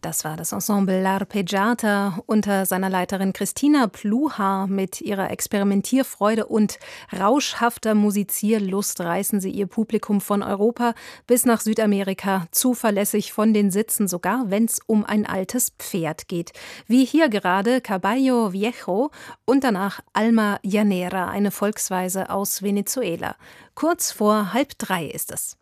Das war das Ensemble L'Arpeggiata unter seiner Leiterin Christina Pluhar. Mit ihrer Experimentierfreude und rauschhafter Musizierlust reißen sie ihr Publikum von Europa bis nach Südamerika zuverlässig von den Sitzen, sogar wenn es um ein altes Pferd geht. Wie hier gerade Caballo Viejo und danach Alma Llanera, eine Volksweise aus Venezuela. Kurz vor 2:30 ist es.